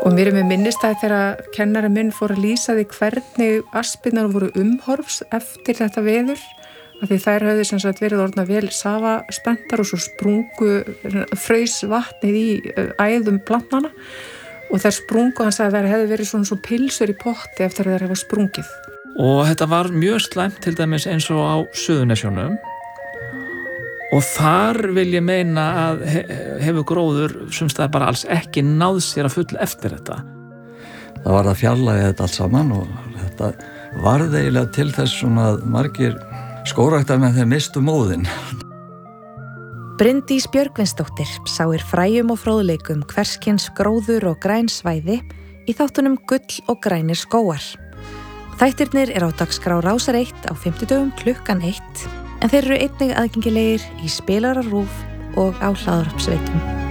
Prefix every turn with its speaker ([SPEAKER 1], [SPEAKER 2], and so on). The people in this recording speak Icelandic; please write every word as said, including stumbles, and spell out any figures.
[SPEAKER 1] Og mér er með minnistæði þegar kennari minn fór að lýsa því hvernig aspirnar voru umhorfs eftir þetta veður. Af því þær höfðu sem sagt verið orðna vel safaspenntar og svo sprungu fraus vatnið í æðum plantnanna og þær sprungu, hann sagði að þær hefðu verið svona svo pilsur í potti eftir að þær hefa sprungið.
[SPEAKER 2] Og þetta var mjög slæmt til dæmis eins og á Suðurnesjunum og þar vil ég meina að hefur gróður sumstaðar bara alls ekki náð sér að full eftir þetta.
[SPEAKER 3] Það var að fjarlægja þetta allt saman og þetta varð eiginlega til þess svona að margir skógræktar með þeim mistu móðin.
[SPEAKER 4] Bryndís Björgvinsdóttir sáir fræjum og fróðleikum hverskins gróður og græn svæði í þáttunum Gull og grænir skógar. Þættirnir er á dagskrá Rásar eitt á fimmtudögum klukkan eitt en þeir eru einnig aðgengilegir í spilara RÚV og á hlaðvarpsveitum.